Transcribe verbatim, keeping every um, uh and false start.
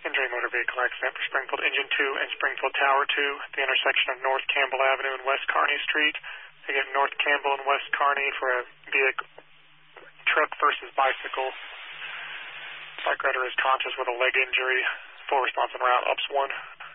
Injury motor vehicle accident for Springfield Engine two and Springfield Tower two at the intersection of North Campbell Avenue and West Kearney Street. Again, North Campbell and West Kearney for a vehicle, truck versus bicycle. Bike rider is conscious with a leg injury. Full response en route, U P S one.